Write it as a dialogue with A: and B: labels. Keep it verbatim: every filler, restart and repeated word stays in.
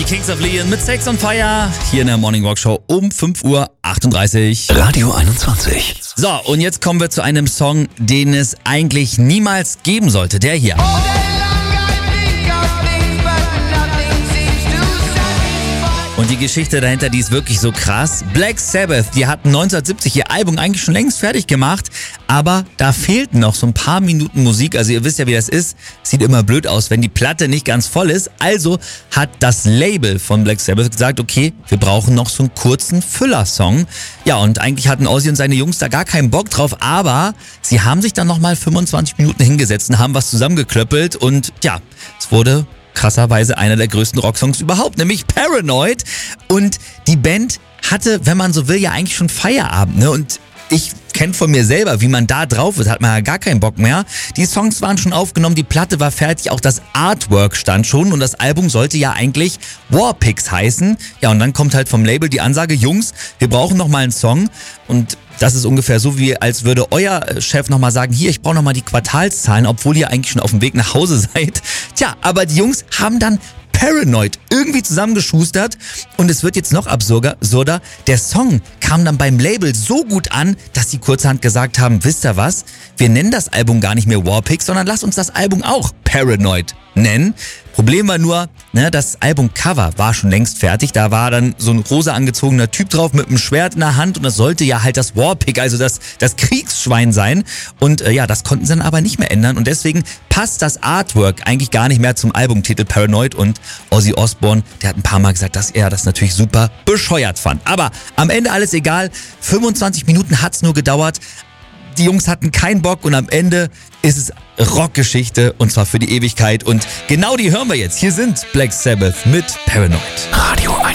A: Kings of Leon mit Sex on Fire hier in der Morning Walk Show um fünf Uhr achtunddreißig.
B: Radio einundzwanzig.
A: So, und jetzt kommen wir zu einem Song, den es eigentlich niemals geben sollte. Der hier. Und die Geschichte dahinter, die ist wirklich so krass. Black Sabbath, die hatten neunzehnhundertsiebzig ihr Album eigentlich schon längst fertig gemacht, aber da fehlten noch so ein paar Minuten Musik. Also ihr wisst ja, wie das ist. Sieht immer blöd aus, wenn die Platte nicht ganz voll ist. Also hat das Label von Black Sabbath gesagt, okay, wir brauchen noch so einen kurzen Füller-Song. Ja, und eigentlich hatten Ozzy und seine Jungs da gar keinen Bock drauf, aber sie haben sich dann nochmal fünfundzwanzig Minuten hingesetzt und haben was zusammengeklöppelt und ja, es wurde krasserweise einer der größten Rocksongs überhaupt, nämlich Paranoid. Und die Band hatte, wenn man so will, ja eigentlich schon Feierabend, ne? Und ich kenne von mir selber, wie man da drauf ist, hat man ja gar keinen Bock mehr. Die Songs waren schon aufgenommen, die Platte war fertig, auch das Artwork stand schon und das Album sollte ja eigentlich Warpigs heißen. Ja, und dann kommt halt vom Label die Ansage, Jungs, wir brauchen noch mal einen Song. Und das ist ungefähr so, wie als würde euer Chef nochmal sagen, hier, ich brauche nochmal die Quartalszahlen, obwohl ihr eigentlich schon auf dem Weg nach Hause seid. Tja, aber die Jungs haben dann Paranoid irgendwie zusammengeschustert und es wird jetzt noch absurder. absurder. Der Song kam dann beim Label so gut an, dass sie kurzerhand gesagt haben, wisst ihr was, wir nennen das Album gar nicht mehr Warpigs, sondern lasst uns das Album auch Paranoid nennen. Problem war nur, ne, das Albumcover war schon längst fertig. Da war dann so ein rosa angezogener Typ drauf mit einem Schwert in der Hand und das sollte ja halt das Warpig, also das, das Kriegsschwein sein. Und äh, ja, das konnten sie dann aber nicht mehr ändern und deswegen passt das Artwork eigentlich gar nicht mehr zum Albumtitel Paranoid und Ozzy Osbourne, der hat ein paar Mal gesagt, dass er das natürlich super bescheuert fand. Aber am Ende alles egal, fünfundzwanzig Minuten hat's nur gedauert. Die Jungs hatten keinen Bock und am Ende ist es Rockgeschichte und zwar für die Ewigkeit. Und genau die hören wir jetzt. Hier sind Black Sabbath mit Paranoid.
B: Radio einundzwanzig.